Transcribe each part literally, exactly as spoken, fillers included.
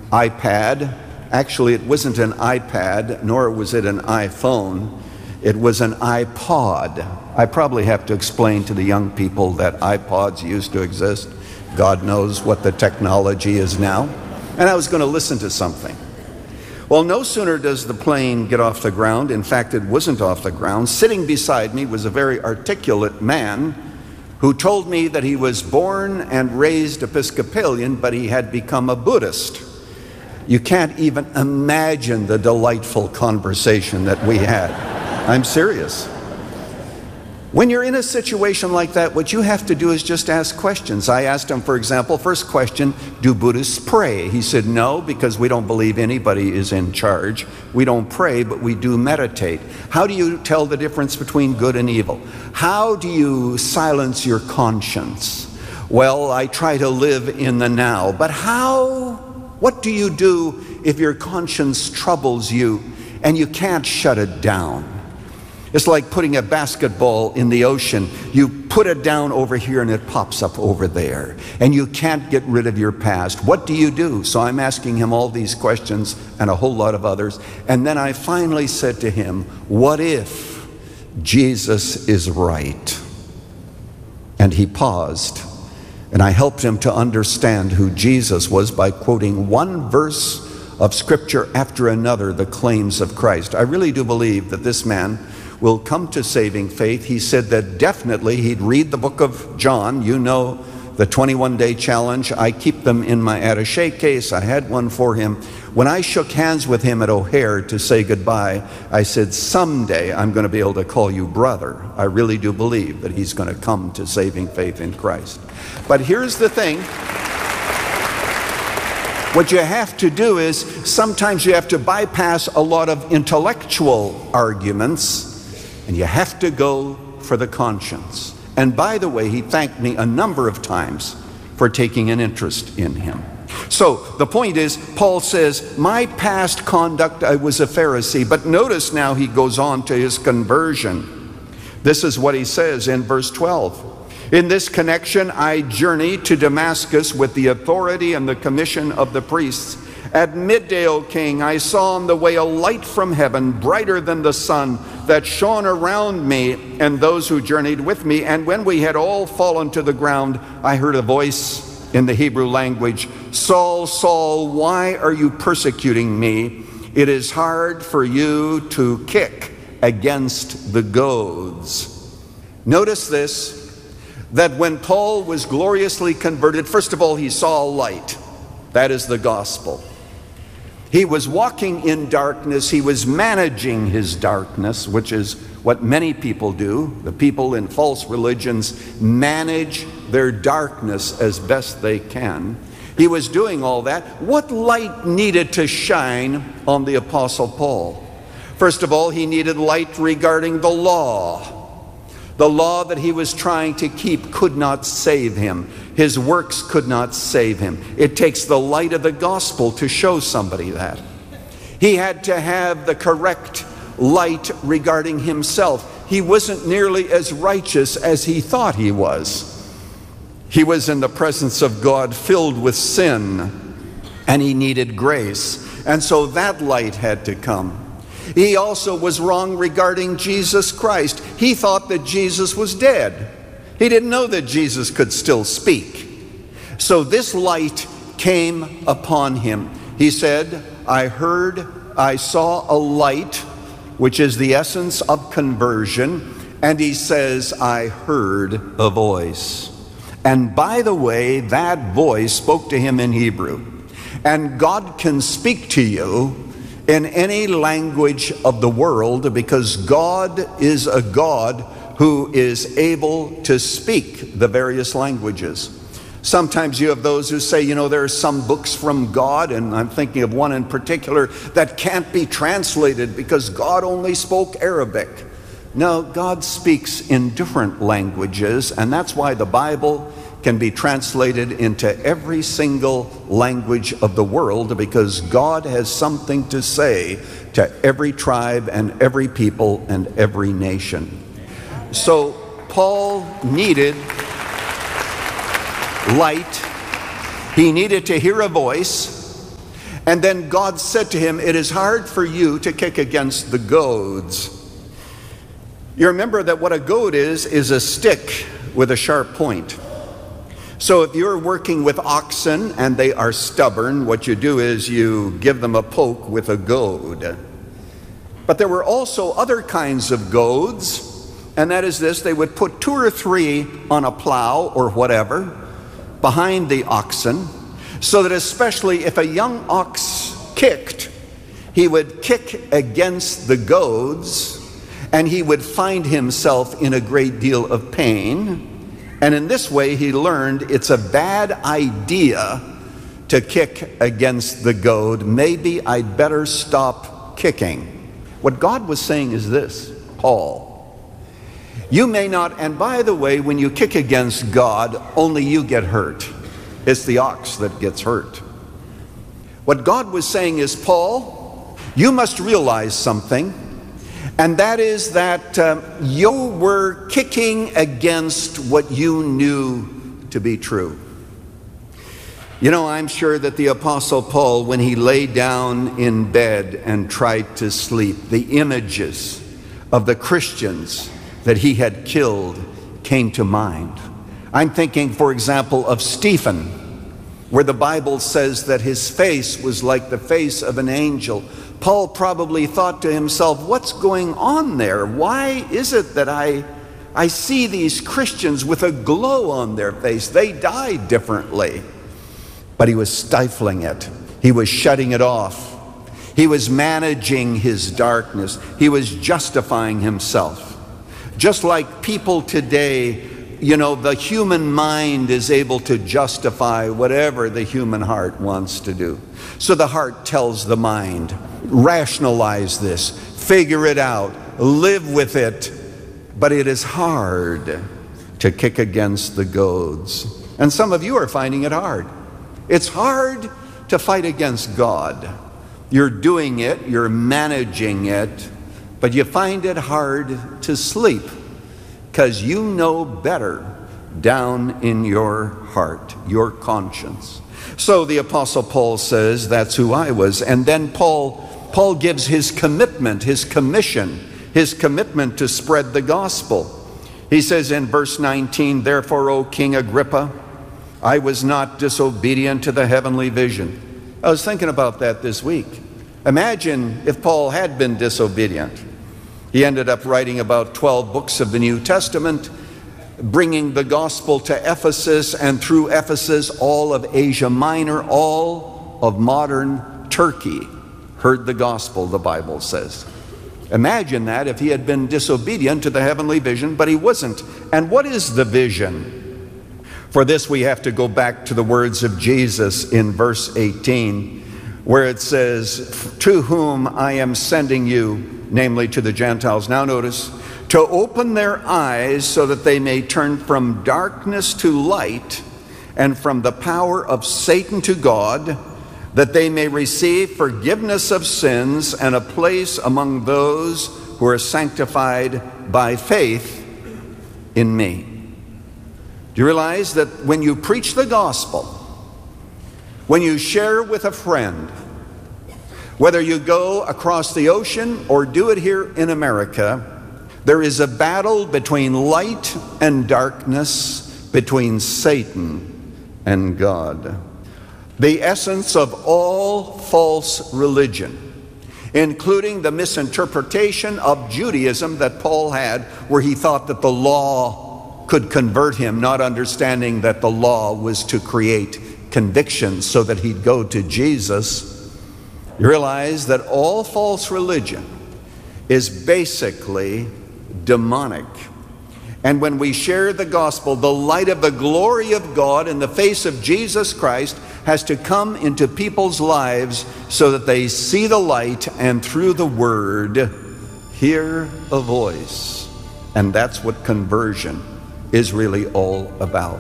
iPad. Actually, it wasn't an iPad, nor was it an iPhone. It was an iPod. I probably have to explain to the young people that iPods used to exist. God knows what the technology is now. And I was going to listen to something. Well, no sooner does the plane get off the ground, in fact, it wasn't off the ground. Sitting beside me was a very articulate man who told me that he was born and raised Episcopalian, but he had become a Buddhist. You can't even imagine the delightful conversation that we had. I'm serious. When you're in a situation like that, what you have to do is just ask questions. I asked him, for example, first question, do Buddhists pray? He said, no, because we don't believe anybody is in charge. We don't pray, but we do meditate. How do you tell the difference between good and evil? How do you silence your conscience? Well, I try to live in the now. But how? What do you do if your conscience troubles you and you can't shut it down? It's like putting a basketball in the ocean. You put it down over here and it pops up over there. And you can't get rid of your past. What do you do? So I'm asking him all these questions and a whole lot of others. And then I finally said to him, what if Jesus is right? And he paused. And I helped him to understand who Jesus was by quoting one verse of Scripture after another, the claims of Christ. I really do believe that this man will come to saving faith. He said that definitely he'd read the book of John. You know the twenty-one day challenge. I keep them in my attaché case. I had one for him. When I shook hands with him at O'Hare to say goodbye, I said, someday I'm going to be able to call you brother. I really do believe that he's going to come to saving faith in Christ. But here's the thing. What you have to do is sometimes you have to bypass a lot of intellectual arguments and you have to go for the conscience. And by the way, he thanked me a number of times for taking an interest in him. So the point is, Paul says, my past conduct, I was a Pharisee. But notice now he goes on to his conversion. This is what he says in verse twelve. In this connection, I journeyed to Damascus with the authority and the commission of the priests. At midday, O king, I saw on the way a light from heaven, brighter than the sun, that shone around me and those who journeyed with me. And when we had all fallen to the ground, I heard a voice in the Hebrew language, Saul, Saul, why are you persecuting me? It is hard for you to kick against the goads. Notice this, that when Paul was gloriously converted, first of all, he saw a light. That is the gospel. He was walking in darkness. He was managing his darkness, which is what many people do. The people in false religions manage their darkness as best they can. He was doing all that. What light needed to shine on the Apostle Paul? First of all, he needed light regarding the law. The law that he was trying to keep could not save him. His works could not save him. It takes the light of the gospel to show somebody that. He had to have the correct light regarding himself. He wasn't nearly as righteous as he thought he was. He was in the presence of God filled with sin, and he needed grace. And so that light had to come. He also was wrong regarding Jesus Christ. He thought that Jesus was dead. He didn't know that Jesus could still speak. So this light came upon him. He said, I heard, I saw a light, which is the essence of conversion. And he says, I heard a voice. And by the way, that voice spoke to him in Hebrew. And God can speak to you in any language of the world, because God is a God who is able to speak the various languages. Sometimes you have those who say, you know, there are some books from God, and I'm thinking of one in particular, that can't be translated because God only spoke Arabic. No, God speaks in different languages, and that's why the Bible can be translated into every single language of the world, because God has something to say to every tribe and every people and every nation. So Paul needed light. He needed to hear a voice. And then God said to him, it is hard for you to kick against the goads. You remember that what a goad is, is a stick with a sharp point. So if you're working with oxen and they are stubborn, what you do is you give them a poke with a goad. But there were also other kinds of goads, and that is this: they would put two or three on a plow or whatever behind the oxen, so that especially if a young ox kicked, he would kick against the goads and he would find himself in a great deal of pain. And in this way he learned it's a bad idea to kick against the goad. Maybe I'd better stop kicking. What God was saying is this: Paul, you may not, and by the way, when you kick against God, only you get hurt. It's the ox that gets hurt. What God was saying is, Paul, you must realize something, and that is that um, you were kicking against what you knew to be true. You know, I'm sure that the Apostle Paul, when he lay down in bed and tried to sleep, the images of the Christians that he had killed came to mind. I'm thinking, for example, of Stephen, where the Bible says that his face was like the face of an angel. Paul probably thought to himself, what's going on there? Why is it that I, I see these Christians with a glow on their face? They died differently. But he was stifling it. He was shutting it off. He was managing his darkness. He was justifying himself. Just like people today, you know, the human mind is able to justify whatever the human heart wants to do. So the heart tells the mind, rationalize this, figure it out, live with it. But it is hard to kick against the goads. And some of you are finding it hard. It's hard to fight against God. You're doing it, you're managing it, but you find it hard to sleep because you know better down in your heart, your conscience. So the Apostle Paul says, that's who I was. And then Paul, Paul gives his commitment, his commission, his commitment to spread the gospel. He says in verse nineteen, therefore, O King Agrippa, I was not disobedient to the heavenly vision. I was thinking about that this week. Imagine if Paul had been disobedient. He ended up writing about twelve books of the New Testament, bringing the gospel to Ephesus, and through Ephesus, all of Asia Minor, all of modern Turkey heard the gospel, the Bible says. Imagine that if he had been disobedient to the heavenly vision, but he wasn't. And what is the vision? For this we have to go back to the words of Jesus in verse eighteen, where it says, to whom I am sending you, namely to the Gentiles. Now notice, to open their eyes so that they may turn from darkness to light and from the power of Satan to God, that they may receive forgiveness of sins and a place among those who are sanctified by faith in me. Do you realize that when you preach the gospel, when you share with a friend, whether you go across the ocean or do it here in America, there is a battle between light and darkness, between Satan and God. The essence of all false religion, including the misinterpretation of Judaism that Paul had, where he thought that the law could convert him, not understanding that the law was to create convictions so that he'd go to Jesus. You realize that all false religion is basically demonic. And when we share the gospel, the light of the glory of God in the face of Jesus Christ has to come into people's lives so that they see the light and through the word hear a voice. And that's what conversion is really all about.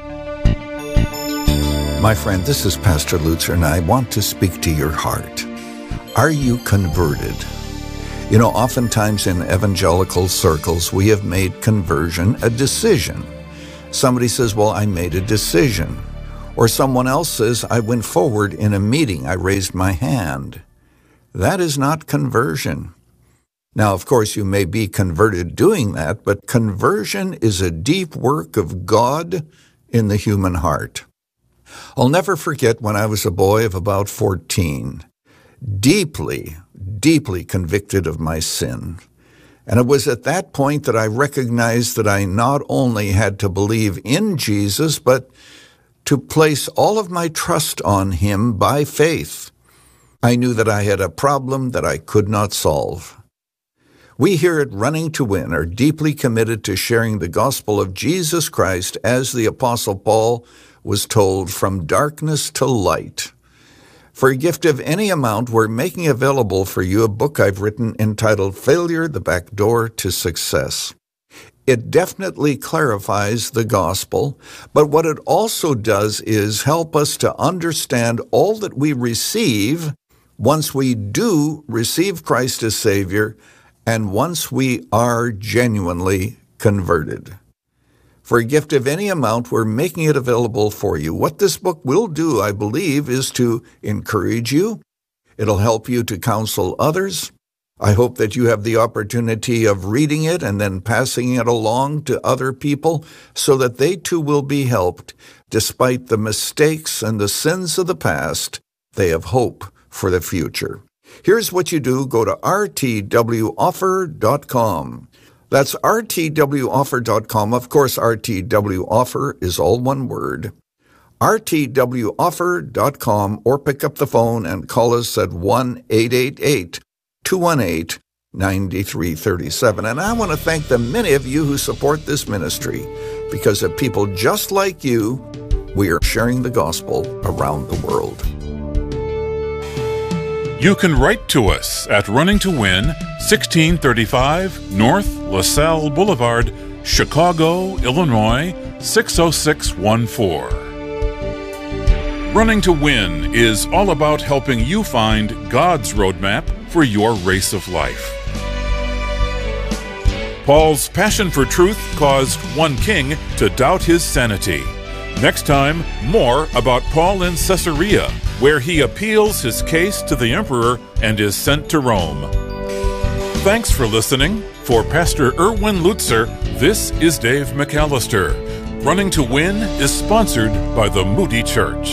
My friend, this is Pastor Lutzer, and I want to speak to your heart. Are you converted? You know, oftentimes in evangelical circles, we have made conversion a decision. Somebody says, well, I made a decision. Or someone else says, I went forward in a meeting, I raised my hand. That is not conversion. Now, of course, you may be converted doing that, but conversion is a deep work of God in the human heart. I'll never forget when I was a boy of about fourteen, deeply, deeply convicted of my sin. And it was at that point that I recognized that I not only had to believe in Jesus, but to place all of my trust on him by faith. I knew that I had a problem that I could not solve. We here at Running to Win are deeply committed to sharing the gospel of Jesus Christ as the Apostle Paul was told, from darkness to light. For a gift of any amount, we're making available for you a book I've written entitled Failure, the Back Door to Success. It definitely clarifies the gospel, but what it also does is help us to understand all that we receive once we do receive Christ as Savior and once we are genuinely converted. For a gift of any amount, we're making it available for you. What this book will do, I believe, is to encourage you. It'll help you to counsel others. I hope that you have the opportunity of reading it and then passing it along to other people so that they too will be helped. Despite the mistakes and the sins of the past, they have hope for the future. Here's what you do. Go to r t w offer dot com. That's r t w offer dot com. Of course, R T W Offer is all one word. r t w offer dot com, or pick up the phone and call us at one eight eight eight, two one eight, nine three three seven. And I want to thank the many of you who support this ministry. Because of people just like you, we are sharing the gospel around the world. You can write to us at Running to Win, sixteen thirty-five North LaSalle Boulevard, Chicago, Illinois, six oh six one four. Running to Win is all about helping you find God's roadmap for your race of life. Paul's passion for truth caused one king to doubt his sanity. Next time, more about Paul in Caesarea, where he appeals his case to the emperor and is sent to Rome. Thanks for listening. For Pastor Erwin Lutzer, this is Dave McAllister. Running to Win is sponsored by the Moody Church.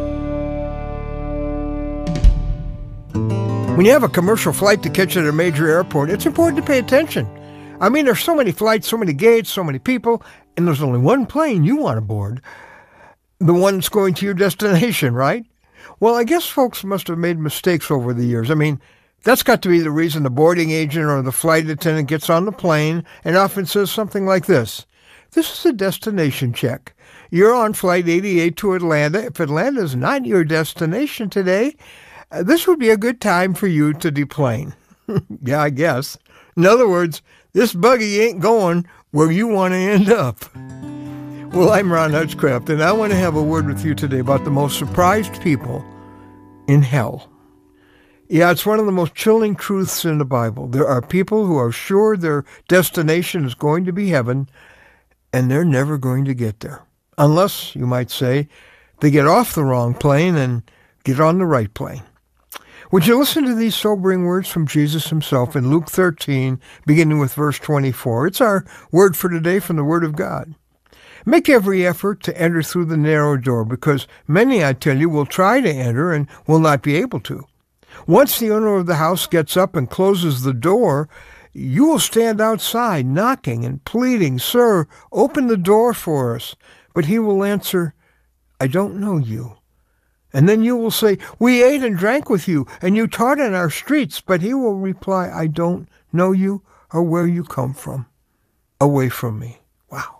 When you have a commercial flight to catch at a major airport, it's important to pay attention. I mean, there's so many flights, so many gates, so many people, and there's only one plane you want aboard. The one that's going to your destination, right? Well, I guess folks must have made mistakes over the years. I mean, that's got to be the reason the boarding agent or the flight attendant gets on the plane and often says something like this. This is a destination check. You're on flight eighty-eight to Atlanta. If Atlanta is not your destination today, uh, this would be a good time for you to deplane. Yeah, I guess. In other words, this buggy ain't going where you want to end up. Well, I'm Ron Hutchcraft, and I want to have a word with you today about the most surprised people in hell. Yeah, it's one of the most chilling truths in the Bible. There are people who are sure their destination is going to be heaven, and they're never going to get there. Unless, you might say, they get off the wrong plane and get on the right plane. Would you listen to these sobering words from Jesus himself in Luke thirteen, beginning with verse twenty-four? It's our word for today from the Word of God. Make every effort to enter through the narrow door, because many, I tell you, will try to enter and will not be able to. Once the owner of the house gets up and closes the door, you will stand outside knocking and pleading, Sir, open the door for us. But he will answer, I don't know you. And then you will say, we ate and drank with you, and you taught in our streets. But he will reply, I don't know you or where you come from. Away from me. Wow.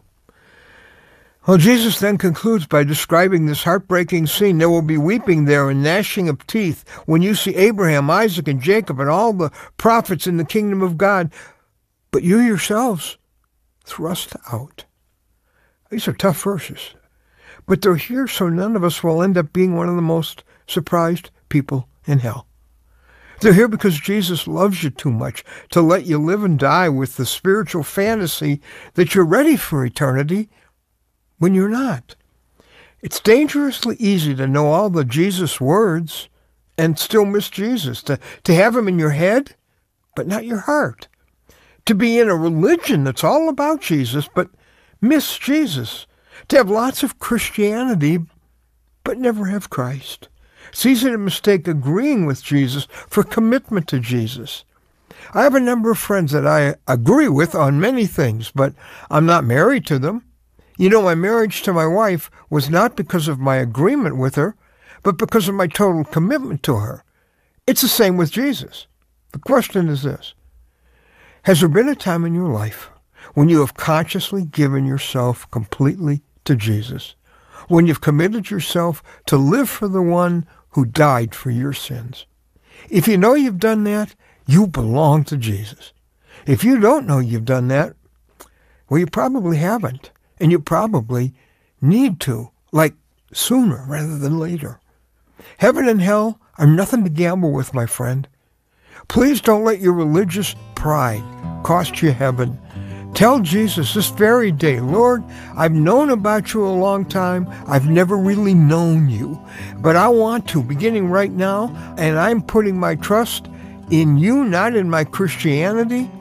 Well, Jesus then concludes by describing this heartbreaking scene. There will be weeping there and gnashing of teeth when you see Abraham, Isaac, and Jacob and all the prophets in the kingdom of God, but you yourselves thrust out. These are tough verses, but they're here so none of us will end up being one of the most surprised people in hell. They're here because Jesus loves you too much to let you live and die with the spiritual fantasy that you're ready for eternity when you're not. It's dangerously easy to know all the Jesus words and still miss Jesus, to, to have him in your head, but not your heart. To be in a religion that's all about Jesus, but miss Jesus. To have lots of Christianity, but never have Christ. It's easy to mistake agreeing with Jesus for commitment to Jesus. I have a number of friends that I agree with on many things, but I'm not married to them. You know, my marriage to my wife was not because of my agreement with her, but because of my total commitment to her. It's the same with Jesus. The question is this: has there been a time in your life when you have consciously given yourself completely to Jesus? When you've committed yourself to live for the one who died for your sins? If you know you've done that, you belong to Jesus. If you don't know you've done that, well, you probably haven't. And you probably need to, like sooner rather than later. Heaven and hell are nothing to gamble with, my friend. Please don't let your religious pride cost you heaven. Tell Jesus this very day, Lord, I've known about you a long time. I've never really known you, but I want to, beginning right now, and I'm putting my trust in you, not in my Christianity.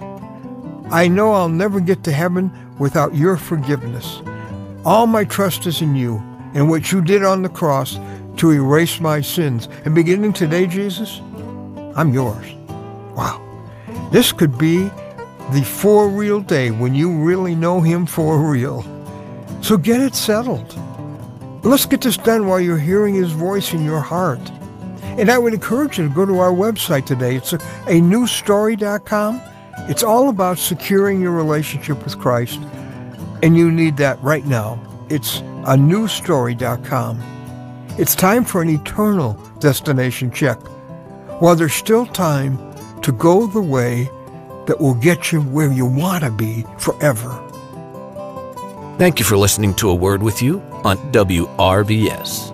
I know I'll never get to heaven without your forgiveness. All my trust is in you and what you did on the cross to erase my sins. And beginning today, Jesus, I'm yours. Wow. This could be the for real day when you really know him for real. So get it settled. Let's get this done while you're hearing his voice in your heart. And I would encourage you to go to our website today. It's a, a new story dot com. It's all about securing your relationship with Christ, and you need that right now. It's a new story dot com. It's time for an eternal destination check, while there's still time to go the way that will get you where you want to be forever. Thank you for listening to A Word With You on W R B S.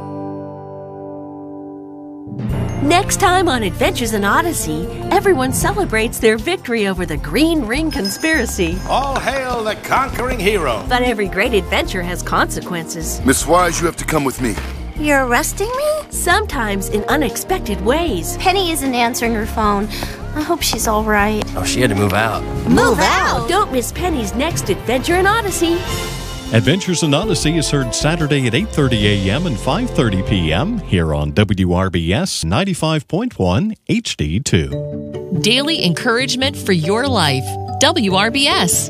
Next time on Adventures in Odyssey, everyone celebrates their victory over the Green Ring Conspiracy. All hail the conquering hero! But every great adventure has consequences. Miss Wise, you have to come with me. You're arresting me? Sometimes in unexpected ways. Penny isn't answering her phone. I hope she's all right. Oh, she had to move out. Move out? Don't miss Penny's next adventure in Odyssey. Adventures in Odyssey is heard Saturday at eight thirty a.m. and five thirty p.m. here on W R B S ninety-five point one H D two. Daily encouragement for your life. W R B S.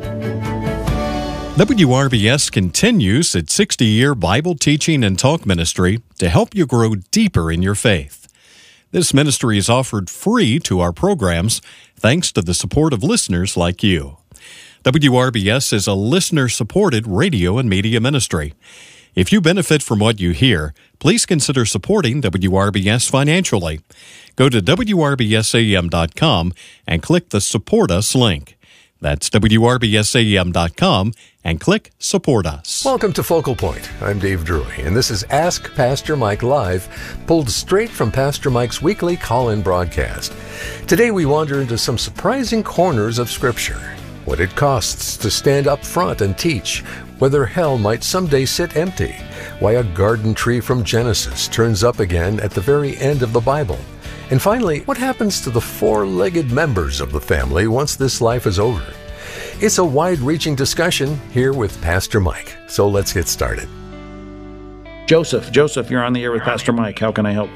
W R B S continues its sixty-year Bible teaching and talk ministry to help you grow deeper in your faith. This ministry is offered free to our programs thanks to the support of listeners like you. W R B S is a listener-supported radio and media ministry. If you benefit from what you hear, please consider supporting W R B S financially. Go to W R B S A M dot com and click the Support Us link. That's W R B S A M dot com and click Support Us. Welcome to Focal Point. I'm Dave Drury, and this is Ask Pastor Mike Live, pulled straight from Pastor Mike's weekly call-in broadcast. Today we wander into some surprising corners of Scripture. What it costs to stand up front and teach, whether hell might someday sit empty, why a garden tree from Genesis turns up again at the very end of the Bible, and finally, what happens to the four-legged members of the family once this life is over. It's a wide-reaching discussion here with Pastor Mike, so let's get started. Joseph, Joseph, you're on the air with Pastor Mike. How can I help?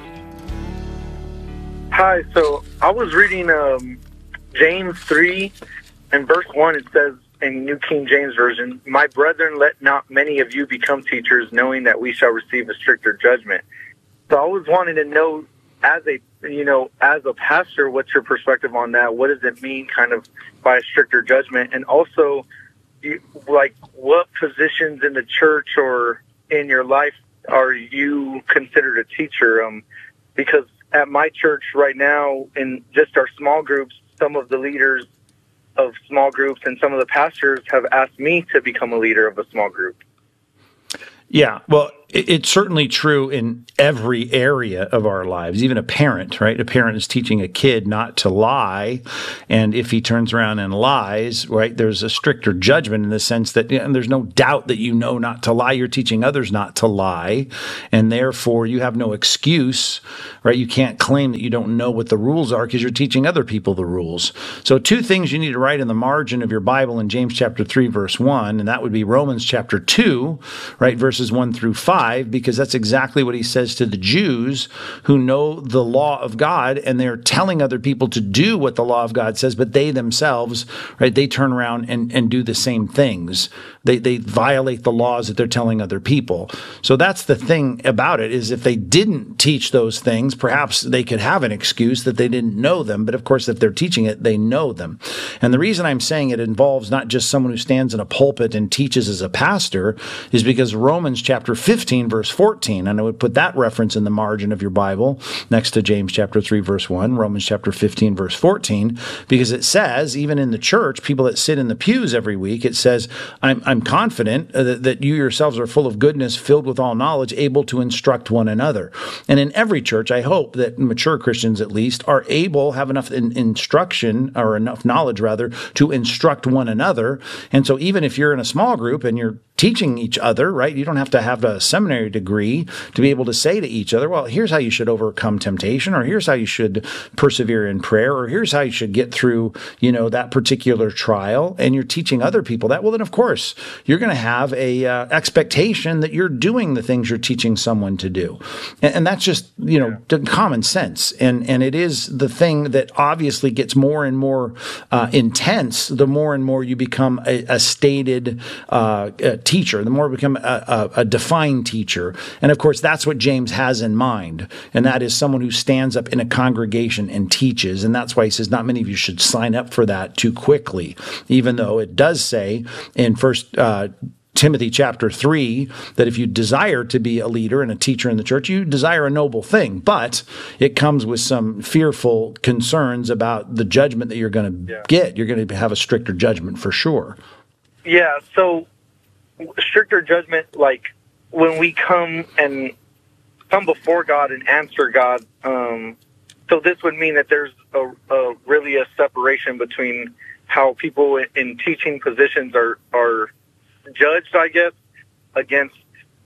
Hi, so I was reading um, James three, and verse one, it says in New King James Version, "My brethren, let not many of you become teachers, knowing that we shall receive a stricter judgment." So I was wanting to know, as a you know, as a pastor, what's your perspective on that? What does it mean, kind of, by a stricter judgment? And also, you, like, what positions in the church or in your life are you considered a teacher? Um, because at my church right now, in just our small groups, some of the leaders of small groups and some of the pastors have asked me to become a leader of a small group. Yeah, well, it's certainly true in every area of our lives. Even a parent, right? A parent is teaching a kid not to lie, and if he turns around and lies, right, there's a stricter judgment in the sense that, you know, there's no doubt that you know not to lie. You're teaching others not to lie, and therefore you have no excuse, right? You can't claim that you don't know what the rules are because you're teaching other people the rules. So two things you need to write in the margin of your Bible in James chapter three, verse one, and that would be Romans chapter two, right, verses one through five, because that's exactly what he says to the Jews who know the law of God, and they're telling other people to do what the law of God says, but they themselves, right, they turn around and, and do the same things. They they violate the laws that they're telling other people. So that's the thing about it, is if they didn't teach those things, perhaps they could have an excuse that they didn't know them. But of course, if they're teaching it, they know them. And the reason I'm saying it involves not just someone who stands in a pulpit and teaches as a pastor is because Romans chapter fifteen, verse fourteen, and I would put that reference in the margin of your Bible next to James chapter three, verse one, Romans chapter fifteen, verse fourteen, because it says, even in the church, people that sit in the pews every week, it says, I'm, I'm confident that, that you yourselves are full of goodness, filled with all knowledge, able to instruct one another. And in every church, I hope that mature Christians at least are able, have enough in, instruction, or enough knowledge rather, to instruct one another. And so even if you're in a small group and you're teaching each other, right? You don't have to have a seminary degree to be able to say to each other, well, here's how you should overcome temptation, or here's how you should persevere in prayer, or here's how you should get through, you know, that particular trial. And you're teaching other people that. Well, then of course, you're going to have a uh, expectation that you're doing the things you're teaching someone to do. And, and that's just, you know, yeah. common sense. And, and it is the thing that obviously gets more and more uh, intense the more and more you become a, a stated uh, a teacher, the more you become a, a, a defined teacher. And of course, that's what James has in mind. And that is someone who stands up in a congregation and teaches. And that's why he says not many of you should sign up for that too quickly, even though it does say in First uh, Timothy chapter three, that if you desire to be a leader and a teacher in the church, you desire a noble thing, but it comes with some fearful concerns about the judgment that you're going to yeah. get. You're going to have a stricter judgment for sure. Yeah, so stricter judgment, like when we come and come before God and answer God, um, so this would mean that there's a, a really a separation between how people in, in teaching positions are, are judged, I guess, against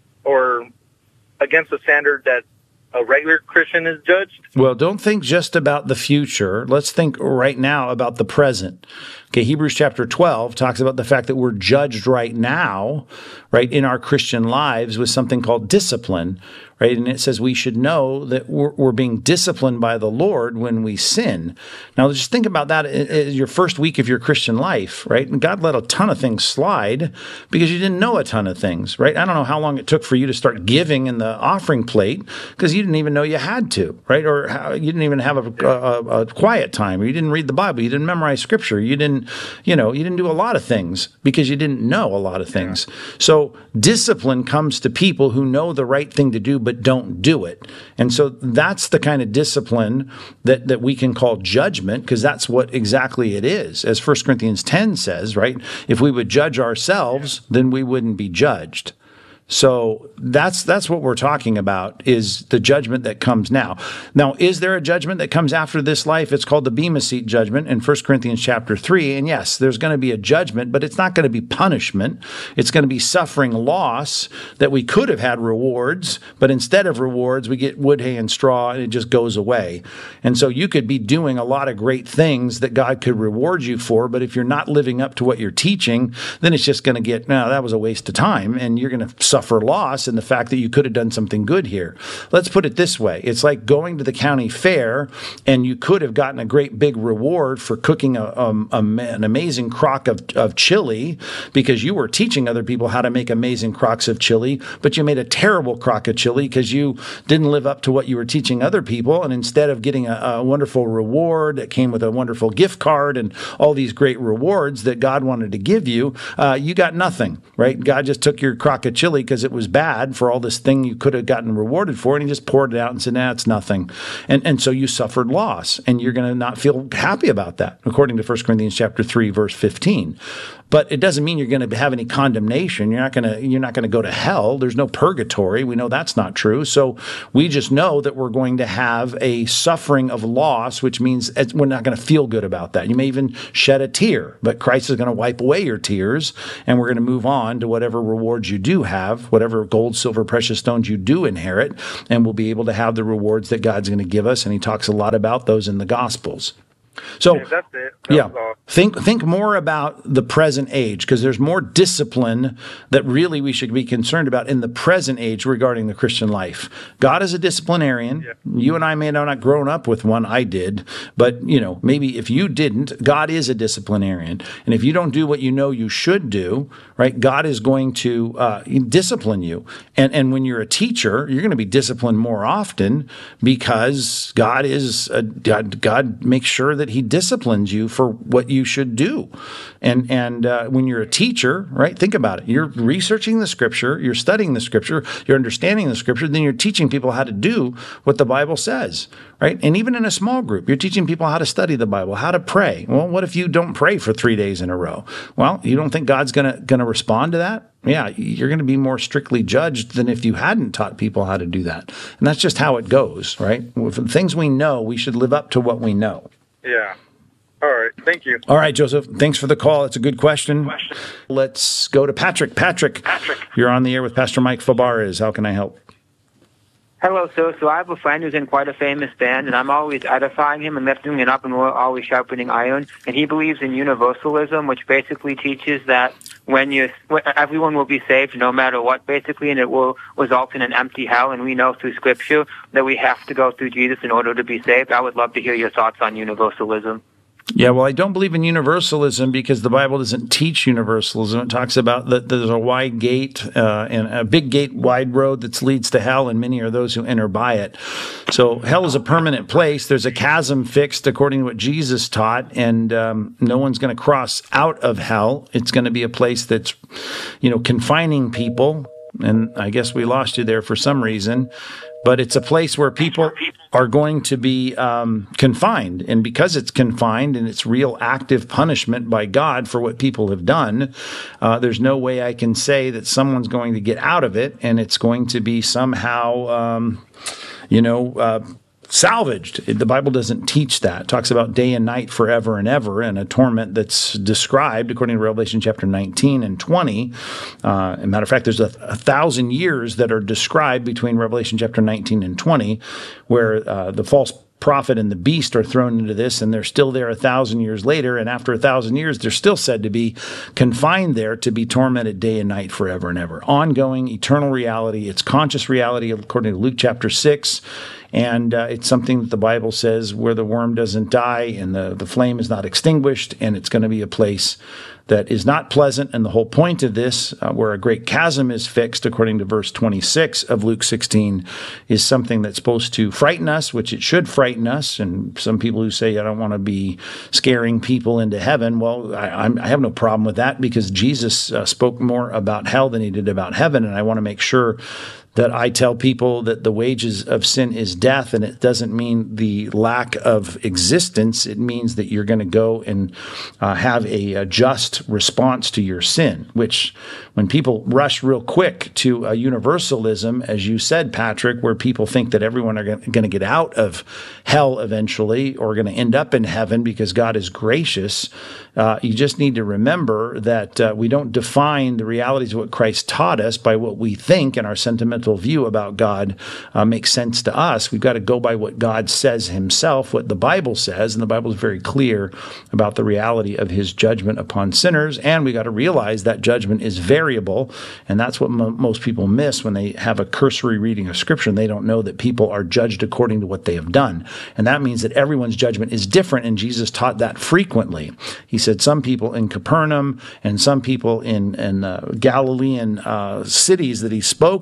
or against the standard that a regular Christian is judged? Well, don't think just about the future. Let's think right now about the present. Okay, Hebrews chapter twelve talks about the fact that we're judged right now, right, in our Christian lives with something called discipline, right? And it says we should know that we're, we're being disciplined by the Lord when we sin. Now, just think about that as your first week of your Christian life, right? And God let a ton of things slide because you didn't know a ton of things, right? I don't know how long it took for you to start giving in the offering plate because you didn't even know you had to, right? Or how, you didn't even have a, a, a quiet time, or you didn't read the Bible, you didn't memorize Scripture, you didn't, you know, you didn't do a lot of things because you didn't know a lot of things. So discipline comes to people who know the right thing to do, but don't do it. And so that's the kind of discipline that, that we can call judgment, because that's what exactly it is. As First Corinthians ten says, right? If we would judge ourselves, then we wouldn't be judged. So that's that's what we're talking about, is the judgment that comes now. Now, is there a judgment that comes after this life? It's called the Bema Seat judgment in First Corinthians chapter three. And yes, there's going to be a judgment, but it's not going to be punishment. It's going to be suffering loss that we could have had rewards, but instead of rewards, we get wood, hay, and straw, and it just goes away. And so you could be doing a lot of great things that God could reward you for, but if you're not living up to what you're teaching, then it's just going to get, no, that was a waste of time, and you're going to suffer for loss in the fact that you could have done something good here. Let's put it this way. It's like going to the county fair and you could have gotten a great big reward for cooking a, um, a, an amazing crock of, of chili because you were teaching other people how to make amazing crocks of chili, but you made a terrible crock of chili because you didn't live up to what you were teaching other people. And instead of getting a, a wonderful reward that came with a wonderful gift card and all these great rewards that God wanted to give you, uh, you got nothing, right? God just took your crock of chili because it was bad for all this thing you could have gotten rewarded for, and he just poured it out and said, nah, it's nothing. And and so you suffered loss, and you're going to not feel happy about that, according to First Corinthians chapter three, verse fifteen. but it doesn't mean you're going to have any condemnation. You're not going to you're not going to go to hell. There's no purgatory. We know that's not true. So we just know that we're going to have a suffering of loss, which means we're not going to feel good about that. You may even shed a tear, but Christ is going to wipe away your tears, and we're going to move on to whatever rewards you do have, whatever gold, silver, precious stones you do inherit, and we'll be able to have the rewards that God's going to give us. And he talks a lot about those in the Gospels. So, yeah, that's it. That yeah, think think more about the present age, because there's more discipline that really we should be concerned about in the present age regarding the Christian life. God is a disciplinarian. Yeah. You and I may not have grown up with one. I did, but you know, maybe if you didn't, God is a disciplinarian, and if you don't do what you know you should do, right, God is going to uh, discipline you. And and when you're a teacher, you're going to be disciplined more often because God is a, God. God makes sure that He disciplines you for what you should do. And and uh, when you're a teacher, right, think about it. You're researching the Scripture, you're studying the Scripture, you're understanding the Scripture, then you're teaching people how to do what the Bible says, right? And even in a small group, you're teaching people how to study the Bible, how to pray. Well, what if you don't pray for three days in a row? Well, you don't think God's going to going to respond to that? Yeah, you're going to be more strictly judged than if you hadn't taught people how to do that. And that's just how it goes, right? For the things we know, we should live up to what we know. Yeah. All right. Thank you. All right, Joseph. Thanks for the call. It's a good question. question. Let's go to Patrick. Patrick, Patrick, you're on the air with Pastor Mike Fabarez. How can I help? Hello, sir. So I have a friend who's in quite a famous band, and I'm always edifying him and lifting him up, and we're always sharpening iron. And he believes in universalism, which basically teaches that when you, everyone will be saved no matter what, basically, and it will result in an empty hell. And we know through Scripture that we have to go through Jesus in order to be saved. I would love to hear your thoughts on universalism. Yeah, well, I don't believe in universalism because the Bible doesn't teach universalism. It talks about that there's a wide gate uh, and a big gate, wide road that leads to hell, and many are those who enter by it. So hell is a permanent place. There's a chasm fixed according to what Jesus taught, and um, no one's going to cross out of hell. It's going to be a place that's, you know, confining people. And I guess we lost you there for some reason. But it's a place where people are going to be um, confined. And because it's confined and it's real active punishment by God for what people have done, uh, there's no way I can say that someone's going to get out of it and it's going to be somehow, um, you know, uh, salvaged. The Bible doesn't teach that. It talks about day and night forever and ever, and a torment that's described according to Revelation chapter nineteen and twenty. Uh, as a matter of fact, there's a, a thousand years that are described between Revelation chapter nineteen and twenty, where uh, the false prophet and the beast are thrown into this, and they're still there a thousand years later, and after a thousand years, they're still said to be confined there to be tormented day and night forever and ever. Ongoing, eternal reality. It's conscious reality according to Luke chapter six, and uh, it's something that the Bible says where the worm doesn't die and the, the flame is not extinguished, and it's going to be a place that is not pleasant. And the whole point of this, uh, where a great chasm is fixed, according to verse twenty-six of Luke sixteen, is something that's supposed to frighten us, which it should frighten us. And some people who say, I don't want to be scaring people into heaven. Well, I, I'm, I have no problem with that because Jesus uh, spoke more about hell than he did about heaven. And I want to make sure that I tell people that the wages of sin is death, and it doesn't mean the lack of existence. It means that you're going to go and uh, have a, a just response to your sin, which when people rush real quick to a universalism, as you said, Patrick, where people think that everyone are going to get out of hell eventually or going to end up in heaven because God is gracious, uh, you just need to remember that uh, we don't define the realities of what Christ taught us by what we think and our sentimental view about God uh, makes sense to us. We've got to go by what God says himself, what the Bible says, and the Bible is very clear about the reality of his judgment upon sinners, and we got to realize that judgment is variable, and that's what mo- most people miss when they have a cursory reading of Scripture, and they don't know that people are judged according to what they have done, and that means that everyone's judgment is different, and Jesus taught that frequently. He said some people in Capernaum and some people in, in uh, Galilean uh, cities that he spoke in,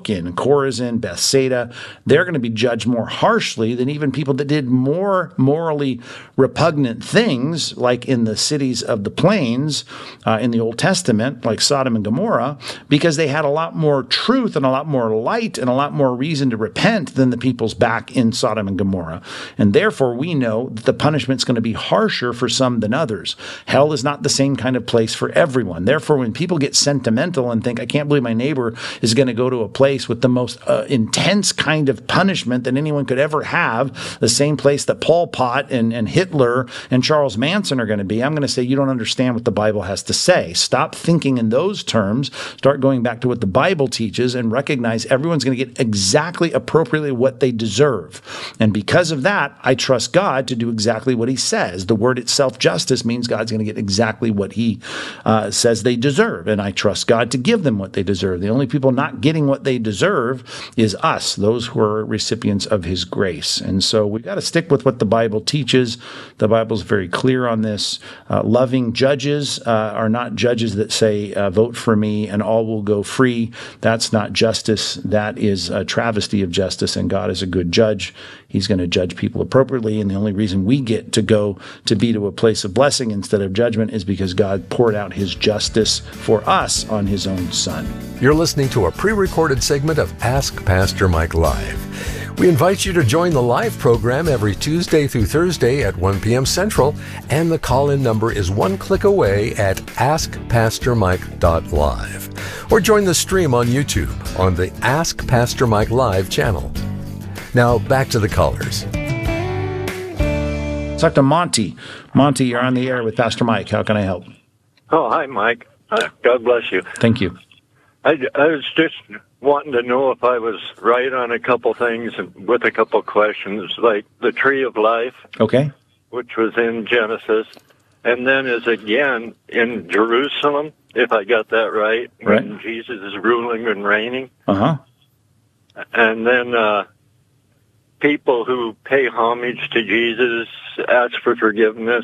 Chorazin, Bethsaida, they're going to be judged more harshly than even people that did more morally repugnant things, like in the cities of the plains uh, in the Old Testament, like Sodom and Gomorrah, because they had a lot more truth and a lot more light and a lot more reason to repent than the peoples back in Sodom and Gomorrah. And therefore, we know that the punishment's going to be harsher for some than others. Hell is not the same kind of place for everyone. Therefore, when people get sentimental and think, I can't believe my neighbor is going to go to a place with the most uh, intense kind of punishment that anyone could ever have, the same place that Pol Pot and, and Hitler and Charles Manson are going to be, I'm going to say you don't understand what the Bible has to say. Stop thinking in those terms. Start going back to what the Bible teaches and recognize everyone's going to get exactly appropriately what they deserve. And because of that, I trust God to do exactly what he says. The word itself, justice, means God's going to get exactly what he uh, says they deserve. And I trust God to give them what they deserve. The only people not getting what they deserve is us, those who are recipients of his grace. And so we've got to stick with what the Bible teaches. The Bible's very clear on this. Uh, loving judges uh, are not judges that say, uh, vote for me and all will go free. That's not justice. That is a travesty of justice, and God is a good judge. He's going to judge people appropriately, and the only reason we get to go to be to a place of blessing instead of judgment is because God poured out his justice for us on his own Son. You're listening to a pre-recorded segment of Ask Pastor Mike Live. We invite you to join the live program every Tuesday through Thursday at one p.m. Central, and the call-in number is one click away at ask pastor mike dot live. Or join the stream on YouTube on the Ask Pastor Mike Live channel. Now, back to the callers. Let's talk to Monty. Monty, you're on the air with Pastor Mike. How can I help? Oh, hi, Mike. Uh, God bless you. Thank you. I, I was just wanting to know if I was right on a couple things and with a couple questions, like the tree of life. Okay. Which was in Genesis, and then is again in Jerusalem, if I got that right, right. when Jesus is ruling and reigning. Uh-huh. And then uh, people who pay homage to Jesus ask for forgiveness.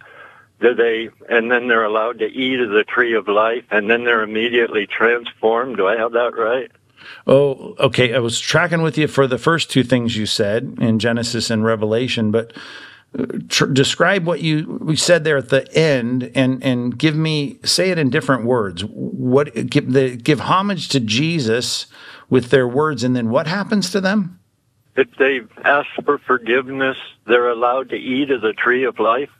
Do they, and then they're allowed to eat of the tree of life, and then they're immediately transformed. Do I have that right? Oh, okay. I was tracking with you for the first two things you said in Genesis and Revelation, but tr- describe what you we said there at the end, and and give me say it in different words. What give the give homage to Jesus with their words, and then what happens to them? If they ask for forgiveness, they're allowed to eat of the tree of life.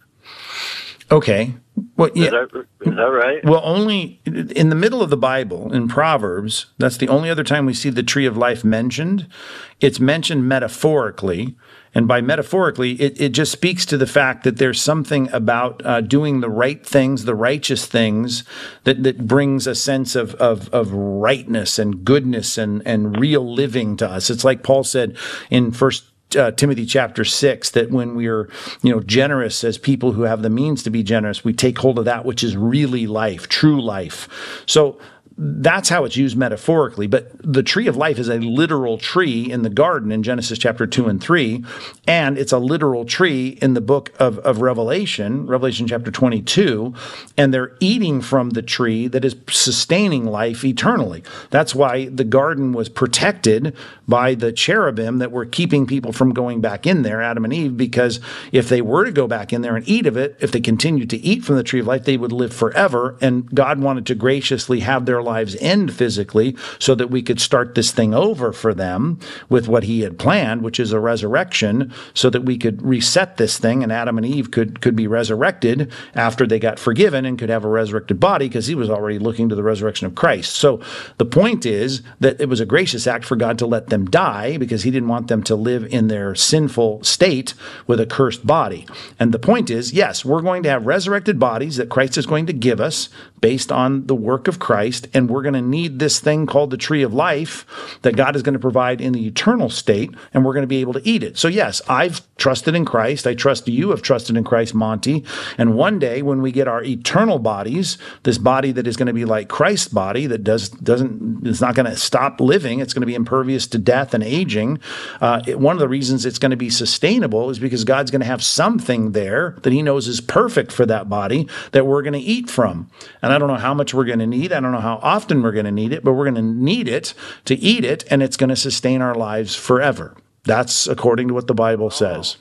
Okay. Well, yeah. Is that, is that right? Well, only in the middle of the Bible, in Proverbs, that's the only other time we see the tree of life mentioned. It's mentioned metaphorically. And by metaphorically, it, it just speaks to the fact that there's something about uh, doing the right things, the righteous things, that, that brings a sense of, of, of rightness and goodness and, and real living to us. It's like Paul said in First Uh, Timothy chapter six, that when we are, you know, generous as people who have the means to be generous, we take hold of that which is really life, true life. So that's how it's used metaphorically. But the tree of life is a literal tree in the garden in Genesis chapter two and three, and it's a literal tree in the book of, of Revelation, Revelation chapter twenty-two, and they're eating from the tree that is sustaining life eternally. That's why the garden was protected by the cherubim that were keeping people from going back in there, Adam and Eve, because if they were to go back in there and eat of it, if they continued to eat from the tree of life, they would live forever, and God wanted to graciously have their lives end physically so that we could start this thing over for them with what he had planned, which is a resurrection, so that we could reset this thing and Adam and Eve could, could be resurrected after they got forgiven and could have a resurrected body, because he was already looking to the resurrection of Christ. So the point is that it was a gracious act for God to let them die, because he didn't want them to live in their sinful state with a cursed body. And the point is, yes, we're going to have resurrected bodies that Christ is going to give us based on the work of Christ, and we're going to need this thing called the tree of life that God is going to provide in the eternal state, and we're going to be able to eat it. So yes, I've trusted in Christ. I trust you have trusted in Christ, Monty. And one day when we get our eternal bodies, this body that is going to be like Christ's body, that does, doesn't, it's not going to stop living, it's going to be impervious to death and aging. Uh, it, one of the reasons it's going to be sustainable is because God's going to have something there that he knows is perfect for that body that we're going to eat from. And I don't know how much we're going to need. I don't know how often we're going to need it, but we're going to need it to eat it, and it's going to sustain our lives forever. That's according to what the Bible says.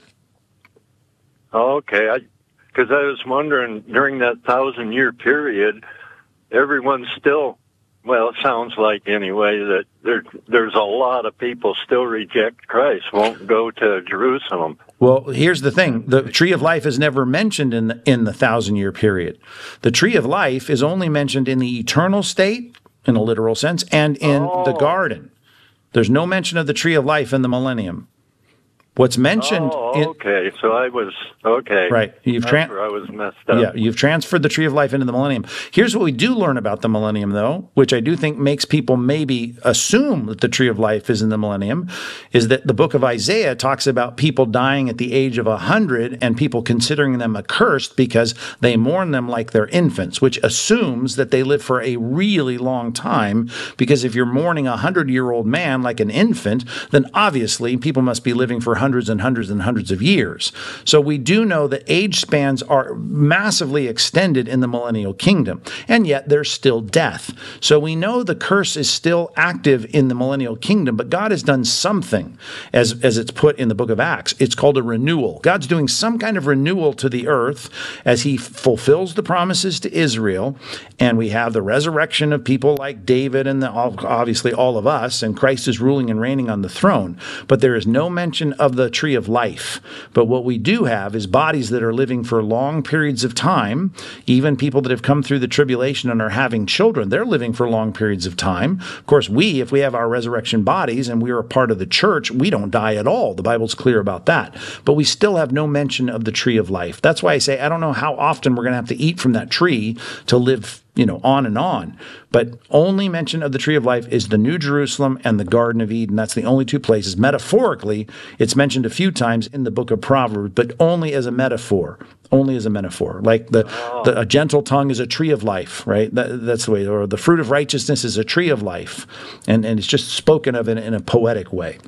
Oh, okay. I, because I was wondering, during that thousand-year period, everyone's still, well, it sounds like anyway, that there, there's a lot of people still reject Christ, won't go to Jerusalem. Well, here's the thing. The tree of life is never mentioned in the, in the thousand-year period. The tree of life is only mentioned in the eternal state, in a literal sense, and in oh. the garden. There's no mention of the tree of life in the millennium. What's mentioned... Oh, okay. In, so I was... Okay. Right. You've That's tran- where I was messed up. Yeah, you've transferred the tree of life into the millennium. Here's what we do learn about the millennium, though, which I do think makes people maybe assume that the tree of life is in the millennium, is that the book of Isaiah talks about people dying at the age of one hundred and people considering them accursed because they mourn them like they're infants, which assumes that they live for a really long time, because if you're mourning a hundred-year-old man like an infant, then obviously people must be living for hundreds and hundreds and hundreds of years. So we do know that age spans are massively extended in the millennial kingdom, and yet there's still death. So we know the curse is still active in the millennial kingdom, but God has done something, as, as it's put in the book of Acts. It's called a renewal. God's doing some kind of renewal to the earth as he fulfills the promises to Israel, and we have the resurrection of people like David and the, obviously all of us, and Christ is ruling and reigning on the throne. But there is no mention of the tree of life. But what we do have is bodies that are living for long periods of time. Even people that have come through the tribulation and are having children, they're living for long periods of time. Of course, we, if we have our resurrection bodies and we are a part of the church, we don't die at all. The Bible's clear about that. But we still have no mention of the tree of life. That's why I say I don't know how often we're going to have to eat from that tree to live, you know, on and on. But only mention of the tree of life is the New Jerusalem and the Garden of Eden. That's the only two places. Metaphorically, it's mentioned a few times in the book of Proverbs, but only as a metaphor. Only as a metaphor. Like the, oh. the a gentle tongue is a tree of life, right? That, that's the way. Or the fruit of righteousness is a tree of life. And, and it's just spoken of in, in a poetic way.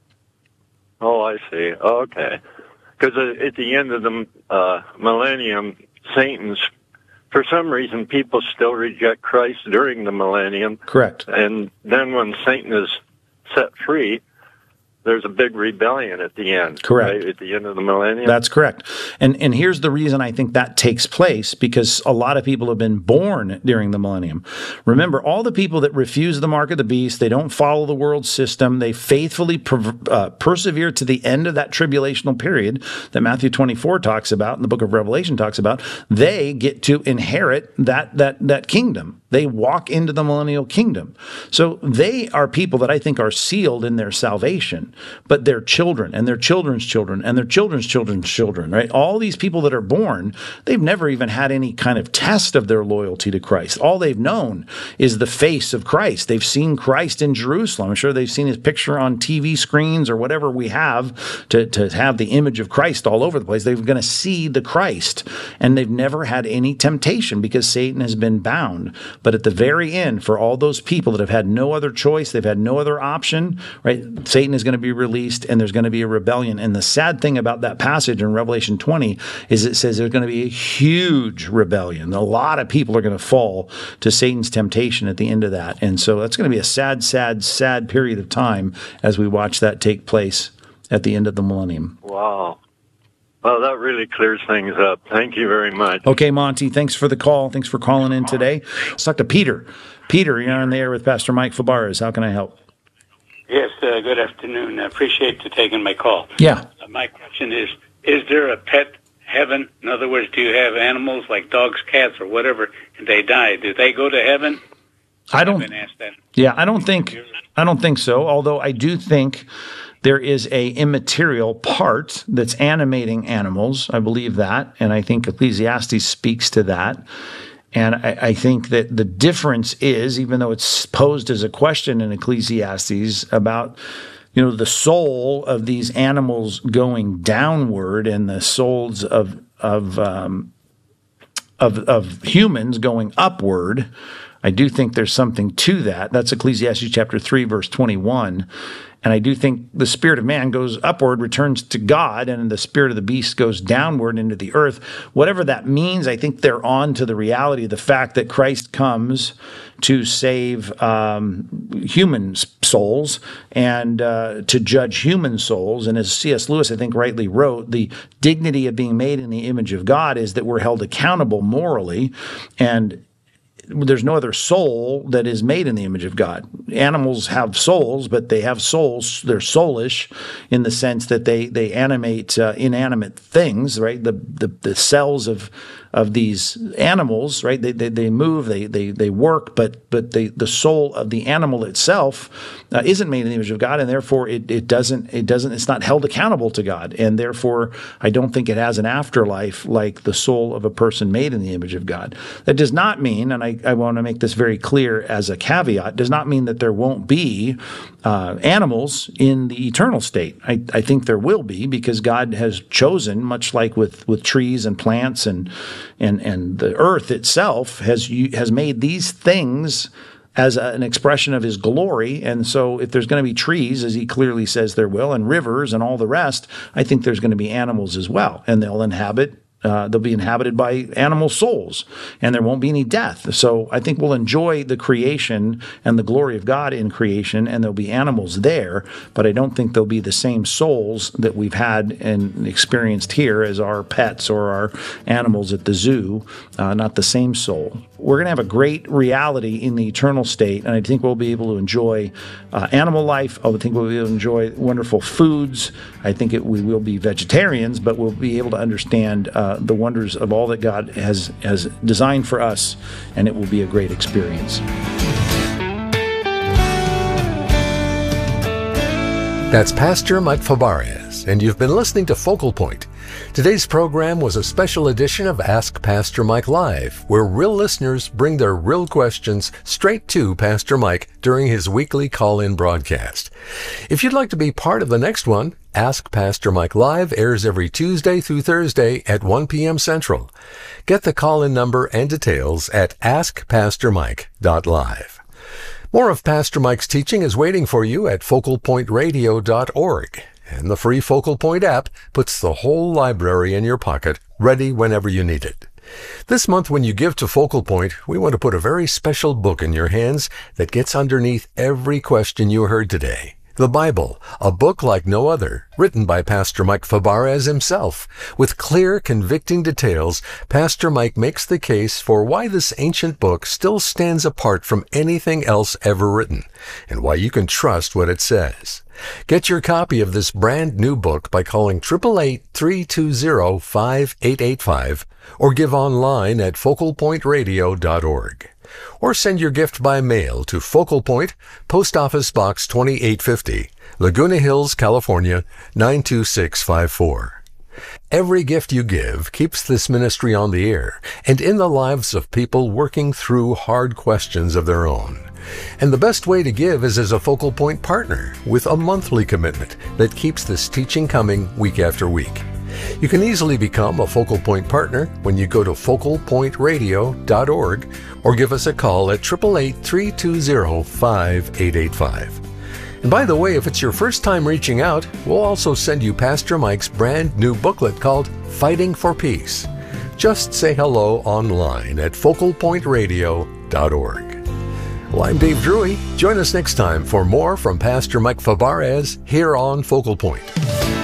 Oh, I see. Okay. Because at the end of the uh, millennium, Satan's, for some reason, people still reject Christ during the millennium. Correct. And then when Satan is set free, there's a big rebellion at the end. Correct. Right? At the end of the millennium. That's correct. And and here's the reason I think that takes place, because a lot of people have been born during the millennium. Remember, all the people that refuse the mark of the beast, they don't follow the world system, they faithfully per, uh, persevere to the end of that tribulational period that Matthew twenty-four talks about and the book of Revelation talks about, they get to inherit that that that kingdom. They walk into the millennial kingdom. So they are people that I think are sealed in their salvation, but their children and their children's children and their children's children's children, right? All these people that are born, they've never even had any kind of test of their loyalty to Christ. All they've known is the face of Christ. They've seen Christ in Jerusalem. I'm sure they've seen his picture on T V screens or whatever we have to, to have the image of Christ all over the place. They're going to see the Christ, and they've never had any temptation because Satan has been bound. But at the very end, for all those people that have had no other choice, they've had no other option, right? Satan is going to be released and there's going to be a rebellion. And the sad thing about that passage in Revelation twenty is it says there's going to be a huge rebellion. A lot of people are going to fall to Satan's temptation at the end of that. And so that's going to be a sad, sad, sad period of time as we watch that take place at the end of the millennium. Wow. Well, that really clears things up. Thank you very much. Okay, Monty, thanks for the call. Thanks for calling in today. Let's talk to Peter. Peter, you're on the air with Pastor Mike Fabarez. How can I help? Yes, uh, good afternoon. I appreciate you taking my call. Yeah. Uh, my question is, is there a pet heaven? In other words, do you have animals like dogs, cats, or whatever, and they die? Do they go to heaven? I don't. I've been asked that. Yeah, I don't think. I don't think so. Although I do think there is a immaterial part that's animating animals. I believe that, and I think Ecclesiastes speaks to that. And I, I think that the difference is, even though it's posed as a question in Ecclesiastes about, you know, the soul of these animals going downward and the souls of of um, of, of humans going upward. I do think there's something to that. That's Ecclesiastes chapter three, verse twenty-one. And I do think the spirit of man goes upward, returns to God, and the spirit of the beast goes downward into the earth. Whatever that means, I think they're on to the reality of the fact that Christ comes to save um, human souls and uh, to judge human souls. And as C S Lewis, I think, rightly wrote, the dignity of being made in the image of God is that we're held accountable morally, and there's no other soul that is made in the image of God. Animals have souls, but they have souls. They're soulish in the sense that they they animate uh, inanimate things, right? The, the the cells of of these animals, right? They they, they move, they they they work, but but the the soul of the animal itself uh, isn't made in the image of God, and therefore it it doesn't it doesn't it's not held accountable to God, and therefore I don't think it has an afterlife like the soul of a person made in the image of God. That does not mean, and I, I want to make this very clear as a caveat, does not mean that there won't be uh, animals in the eternal state. I, I think there will be, because God has chosen, much like with with trees and plants and and and the earth itself has has made these things as a, an expression of his glory. And so if there's going to be trees, as he clearly says there will, and rivers and all the rest, I think there's going to be animals as well, and they'll inhabit Uh, they'll be inhabited by animal souls, and there won't be any death. So I think we'll enjoy the creation and the glory of God in creation, and there'll be animals there, but I don't think they'll be the same souls that we've had and experienced here as our pets or our animals at the zoo, uh, not the same soul. We're going to have a great reality in the eternal state, and I think we'll be able to enjoy uh, animal life. I think we'll be able to enjoy wonderful foods. I think it, we will be vegetarians, but we'll be able to understand uh, the wonders of all that God has, has designed for us, and it will be a great experience. That's Pastor Mike Fabarez, and you've been listening to Focal Point. Today's program was a special edition of Ask Pastor Mike Live, where real listeners bring their real questions straight to Pastor Mike during his weekly call-in broadcast. If you'd like to be part of the next one, Ask Pastor Mike Live airs every Tuesday through Thursday at one p.m. Central. Get the call-in number and details at ask pastor mike dot live. More of Pastor Mike's teaching is waiting for you at focal point radio dot org. And the free Focal Point app puts the whole library in your pocket, ready whenever you need it. This month, when you give to Focal Point, we want to put a very special book in your hands that gets underneath every question you heard today. The Bible, a book like no other, written by Pastor Mike Fabarez himself. With clear, convicting details, Pastor Mike makes the case for why this ancient book still stands apart from anything else ever written, and why you can trust what it says. Get your copy of this brand new book by calling eight eight eight, three two zero, five eight eight five or give online at focal point radio dot org. Or send your gift by mail to Focal Point, Post Office Box twenty-eight fifty, Laguna Hills, California, nine two six five four. Every gift you give keeps this ministry on the air and in the lives of people working through hard questions of their own. And the best way to give is as a Focal Point partner with a monthly commitment that keeps this teaching coming week after week. You can easily become a Focal Point partner when you go to focal point radio dot org or give us a call at eight eight eight, three two zero, five eight eight five. And by the way, if it's your first time reaching out, we'll also send you Pastor Mike's brand new booklet called Fighting for Peace. Just say hello online at focal point radio dot org. Well, I'm Dave Drury. Join us next time for more from Pastor Mike Fabarez here on Focal Point.